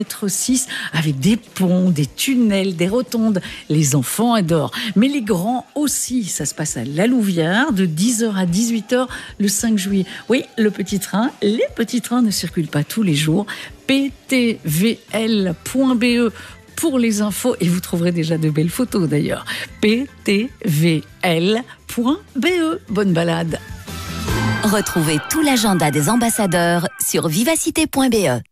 6 avec des ponts, des tunnels, des rotondes. Les enfants adorent. Mais les grands aussi. Ça se passe à La Louvière de 10h à 18h le 5 juillet. Oui, le petit train. Les petits trains ne circulent pas tous les jours. ptvl.be pour les infos. Et vous trouverez déjà de belles photos d'ailleurs. ptvl.be. Bonne balade. Retrouvez tout l'agenda des ambassadeurs sur vivacité.be.